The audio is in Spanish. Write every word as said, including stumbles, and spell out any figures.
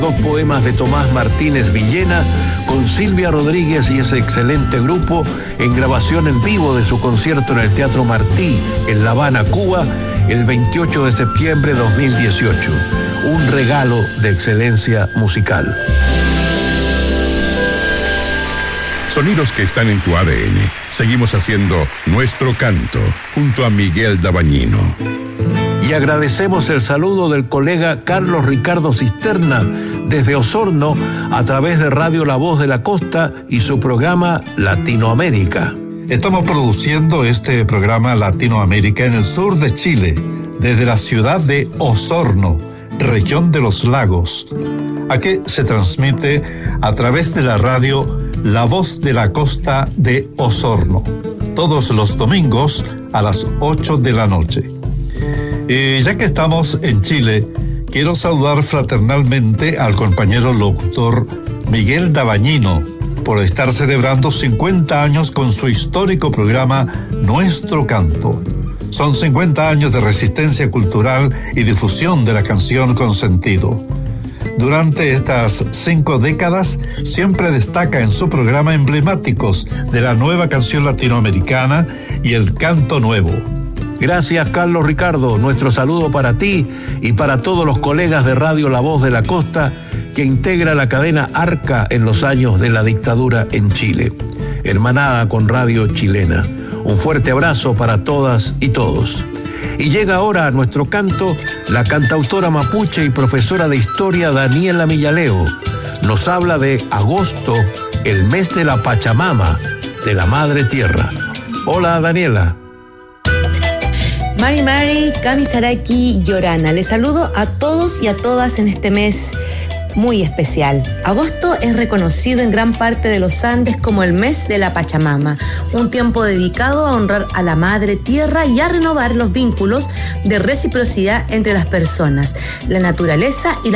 Dos poemas de Tomás Martínez Villena con Silvia Rodríguez y ese excelente grupo en grabación en vivo de su concierto en el Teatro Martí en La Habana, Cuba, el veintiocho de septiembre de dos mil dieciocho. Un regalo de excelencia musical. Sonidos que están en tu A D N. Seguimos haciendo nuestro canto junto a Miguel Dabañino. Y agradecemos el saludo del colega Carlos Ricardo Cisterna desde Osorno a través de Radio La Voz de la Costa y su programa Latinoamérica. Estamos produciendo este programa Latinoamérica en el sur de Chile, desde la ciudad de Osorno, región de los lagos. Aquí se transmite a través de la radio La Voz de la Costa de Osorno, todos los domingos a las ocho de la noche. Y ya que estamos en Chile, quiero saludar fraternalmente al compañero locutor Miguel Dabañino por estar celebrando cincuenta años con su histórico programa Nuestro Canto. Son cincuenta años de resistencia cultural y difusión de la canción con sentido. Durante estas cinco décadas, siempre destaca en su programa emblemáticos de la nueva canción latinoamericana y el canto nuevo. Gracias, Carlos Ricardo. Nuestro saludo para ti y para todos los colegas de Radio La Voz de la Costa que integra la cadena Arca en los años de la dictadura en Chile, hermanada con Radio Chilena. Un fuerte abrazo para todas y todos. Y llega ahora a nuestro canto la cantautora mapuche y profesora de historia Daniela Millaleo. Nos habla de agosto, el mes de la Pachamama, de la Madre Tierra. Hola, Daniela. Mari Mari, Cami Saraki, Yorana. Les saludo a todos y a todas en este mes muy especial. Agosto es reconocido en gran parte de los Andes como el mes de la Pachamama, un tiempo dedicado a honrar a la Madre Tierra y a renovar los vínculos de reciprocidad entre las personas, la naturaleza y la